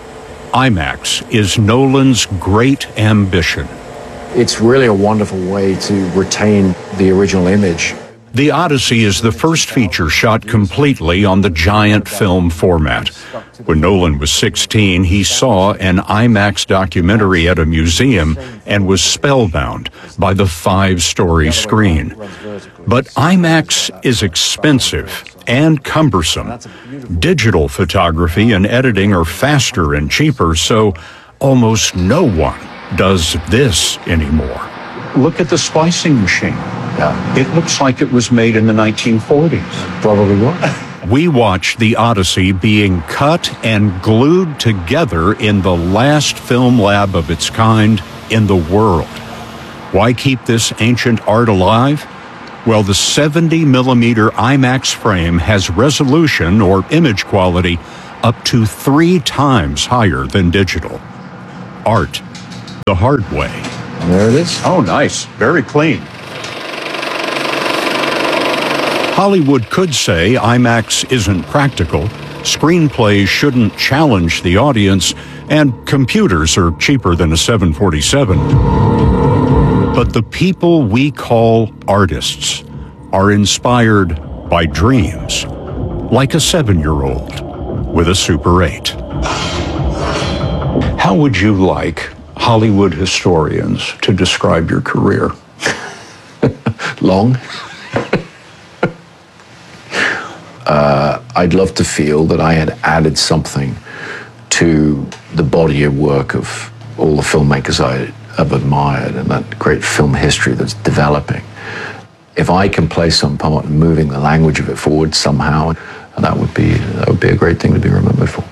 IMAX is Nolan's great ambition. It's really a wonderful way to retain the original image. The Odyssey is the first feature shot completely on the giant film format. When Nolan was sixteen, he saw an IMAX documentary at a museum and was spellbound by the five-story screen. But IMAX is expensive and cumbersome. Digital photography and editing are faster and cheaper, so almost no one does this anymore. Look at the splicing machine. Yeah. It looks like it was made in the nineteen forties. Probably was. We watched the Odyssey being cut and glued together in the last film lab of its kind in the world. Why keep this ancient art alive? Well, the seventy millimeter IMAX frame has resolution or image quality up to three times higher than digital. Art the hard way. There it is. Oh, nice. Very clean. Hollywood could say IMAX isn't practical, screenplays shouldn't challenge the audience, and computers are cheaper than a seven forty-seven. But the people we call artists are inspired by dreams, like a seven-year-old with a Super eight. How would you like Hollywood historians to describe your career? Long. uh, I'd love to feel that I had added something to the body of work of all the filmmakers I have admired and that great film history that's developing. If I can play some part in moving the language of it forward somehow, that would be that would be a great thing to be remembered for.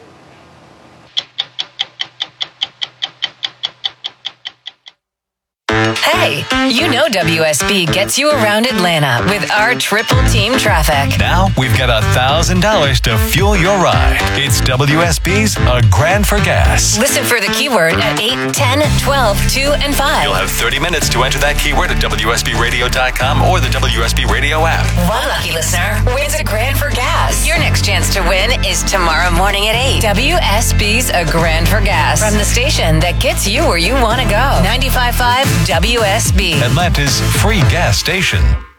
Hey, you know W S B gets you around Atlanta with our triple team traffic. Now we've got one thousand dollars to fuel your ride. It's W S B's A Grand for Gas. Listen for the keyword at eight, ten, twelve, two, and five. You'll have thirty minutes to enter that keyword at W S B radio dot com or the W S B Radio app. One lucky listener wins a grand for gas. Your next chance to win is tomorrow morning at eight. W S B's A Grand for Gas. From the station that gets you where you want to go. ninety-five point five W S B. Atlanta's free gas station.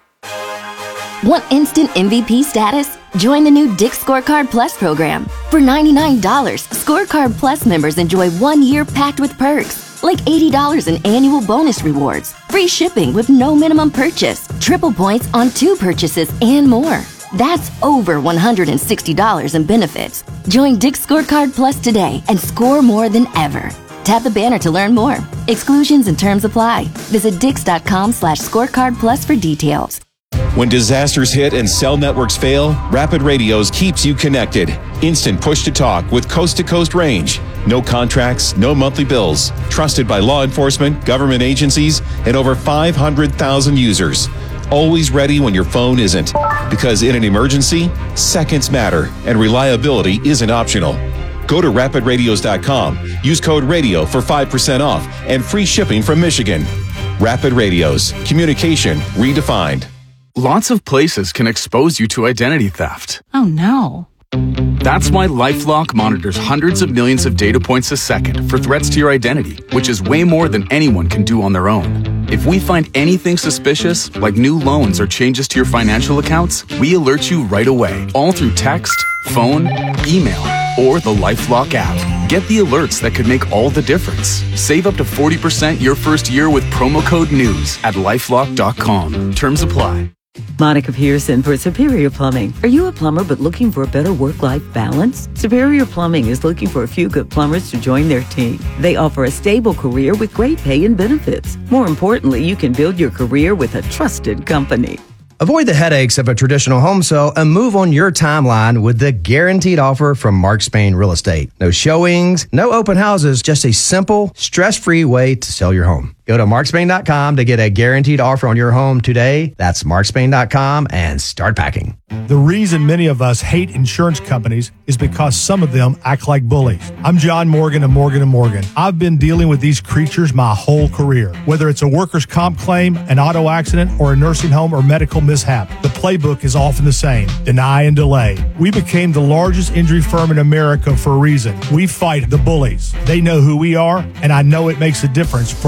Want instant M V P status? Join the new Dick's Scorecard Plus program. For ninety-nine dollars, Scorecard Plus members enjoy one year packed with perks, like eighty dollars in annual bonus rewards, free shipping with no minimum purchase, triple points on two purchases, and more. That's over one hundred sixty dollars in benefits. Join Dick's Scorecard Plus today and score more than ever. Tap the banner to learn more. Exclusions and terms apply. Visit dix.com slash scorecard plus for details. When disasters hit and cell networks fail, Rapid Radios keeps you connected. Instant push-to-talk with coast-to-coast range. No contracts, no monthly bills. Trusted by law enforcement, government agencies, and over five hundred thousand users. Always ready when your phone isn't. Because in an emergency, seconds matter, and reliability isn't optional. Go to rapid radios dot com. Use code RADIO for five percent off and free shipping from Michigan. Rapid Radios. Communication redefined. Lots of places can expose you to identity theft. Oh, no. That's why LifeLock monitors hundreds of millions of data points a second for threats to your identity, which is way more than anyone can do on their own. If we find anything suspicious, like new loans or changes to your financial accounts, we alert you right away, all through text, phone, email, or the LifeLock app. Get the alerts that could make all the difference. Save up to forty percent your first year with promo code NEWS at lifelock dot com. Terms apply. Monica Pearson for Superior Plumbing. Are you a plumber but looking for a better work-life balance? Superior Plumbing is looking for a few good plumbers to join their team. They offer a stable career with great pay and benefits. More importantly, you can build your career with a trusted company. Avoid the headaches of a traditional home sale and move on your timeline with the guaranteed offer from Mark Spain Real Estate. No showings, no open houses, just a simple, stress-free way to sell your home. Go to mark spain dot com to get a guaranteed offer on your home today. That's mark spain dot com and start packing. The reason many of us hate insurance companies is because some of them act like bullies. I'm John Morgan of Morgan and Morgan. I've been dealing with these creatures my whole career. Whether it's a workers' comp claim, an auto accident, or a nursing home or medical mishap, the playbook is often the same. Deny and delay. We became the largest injury firm in America for a reason. We fight the bullies. They know who we are, and I know it makes a difference for our clients.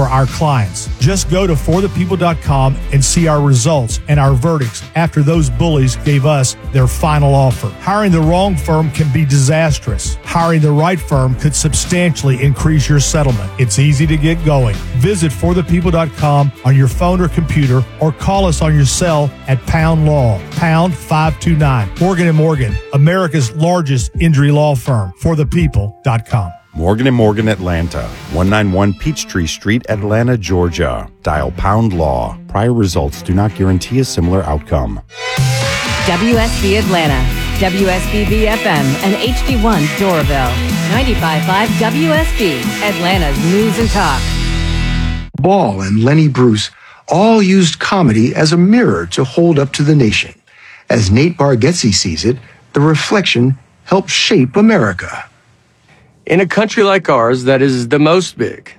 compliance. Just go to for the people dot com and see our results and our verdicts after those bullies gave us their final offer. Hiring the wrong firm can be disastrous. Hiring the right firm could substantially increase your settlement. It's easy to get going. Visit for the people dot com on your phone or computer, or call us on your cell at Pound Law, pound five two nine. Morgan and Morgan, America's largest injury law firm. for the people dot com. Morgan and Morgan Atlanta, one ninety-one Peachtree Street, Atlanta, Georgia. Dial Pound Law. Prior results do not guarantee a similar outcome. W S B Atlanta, W S B V F M, and H D one Doraville. ninety-five point five W S B, Atlanta's news and talk. Ball and Lenny Bruce all used comedy as a mirror to hold up to the nation. As Nate Bargatze sees it, the reflection helped shape America. In a country like ours that is the most big,